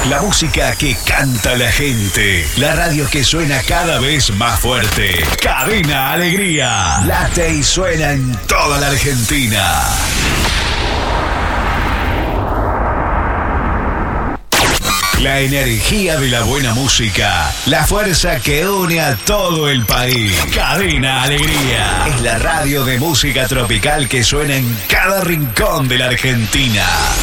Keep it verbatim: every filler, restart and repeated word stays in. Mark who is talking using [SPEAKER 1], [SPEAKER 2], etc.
[SPEAKER 1] La música que canta la gente. La radio que suena cada vez más fuerte. Cadena Alegría. Late y suena en toda la Argentina. La energía de la buena música. La fuerza que une a todo el país. Cadena Alegría. Es la radio de música tropical que suena en cada rincón de la Argentina.